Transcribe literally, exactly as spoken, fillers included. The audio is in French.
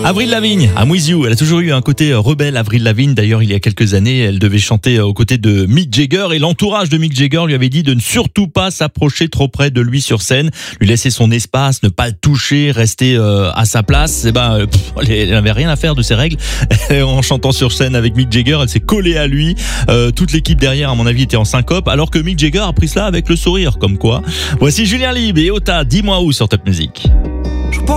Avril Lavigne, I'm with you. Elle a toujours eu un côté rebelle, Avril Lavigne. D'ailleurs, il y a quelques années, elle devait chanter aux côtés de Mick Jagger et l'entourage de Mick Jagger lui avait dit de ne surtout pas s'approcher trop près de lui sur scène, lui laisser son espace, ne pas le toucher, rester euh, à sa place. Et ben, pff, elle n'avait rien à faire de ces règles. En chantant sur scène avec Mick Jagger, elle s'est collée à lui. Euh, toute l'équipe derrière, à mon avis, était en syncope, alors que Mick Jagger a pris cela avec le sourire, comme quoi. Voici Julien Libre et Ota, dis-moi où sur Top Music.